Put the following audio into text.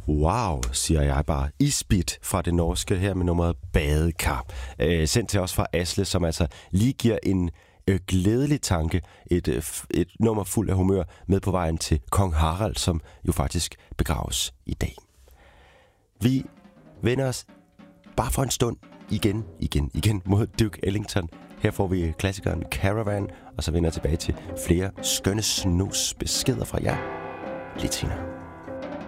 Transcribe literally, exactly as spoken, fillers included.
Wow, siger jeg bare. Isbit fra det norske her med nummeret Badekar. Øh, sendt til os fra Asle, som altså lige giver en øh, glædelig tanke, et, øh, et nummer fuld af humør med på vejen til Kong Harald, som jo faktisk begraves i dag. Vi vender os bare for en stund igen, igen, igen mod Duke Ellington. Her får vi klassikeren Caravan, og så vender jeg tilbage til flere skønne snus beskeder fra jer lidt senere.